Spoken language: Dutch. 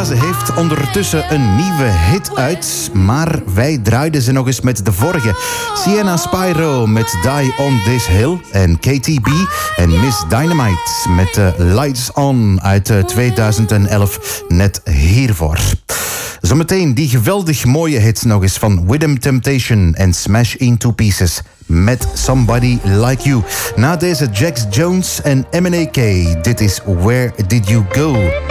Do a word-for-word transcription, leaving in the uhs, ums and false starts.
ze heeft ondertussen een nieuwe hit uit, maar wij draaiden ze nog eens met de vorige. Sienna Spyro met Die on This Hill en K T B en Miss Dynamite met uh, Lights On uit uh, tweeduizend elf, net hiervoor. Zometeen die geweldig mooie hit nog eens van Rhythm Temptation en Smash Into Pieces met Somebody Like You. Na deze Jax Jones en M N A K, dit is Where Did You Go?